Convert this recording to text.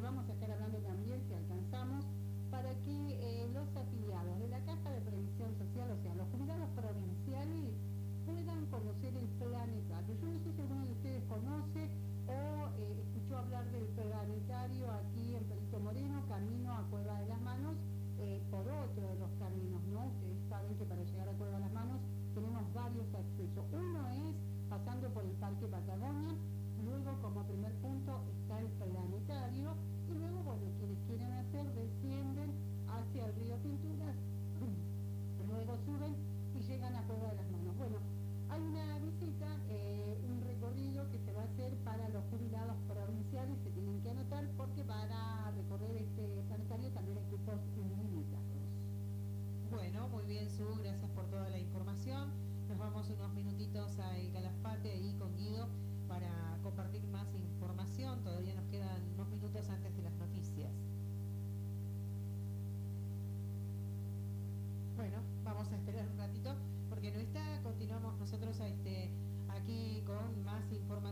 vamos a estar hablando también, si alcanzamos, para que los afiliados de la Caja de Previsión Social, o sea, los jubilados provinciales, puedan conocer el planetario. Yo no sé si alguno de ustedes conoce o escuchó hablar del planetario aquí en Perito Moreno, camino a Cueva de las Manos, por otro de los caminos, ¿no? Ustedes saben que para llegar a Cueva de las Manos tenemos varios accesos. Uno es pasando por el Parque Patagonia, luego como primer punto está el planetario, y luego, bueno, quienes quieren hacer descienden hacia el río Pinturas, luego suben y llegan a Cueva de las Manos. Bueno, hay una visita, un recorrido que se va a hacer para los jubilados provinciales, se tienen que anotar porque para recorrer este planetario también hay cupos limitados. Bueno, muy bien, Su, gracias por toda la información. Nos vamos unos minutitos a El Calafate ahí con Guido para compartir más información. Todavía nos quedan unos minutos antes de las noticias. Bueno, vamos a esperar un ratito porque no está. Continuamos nosotros aquí con más información.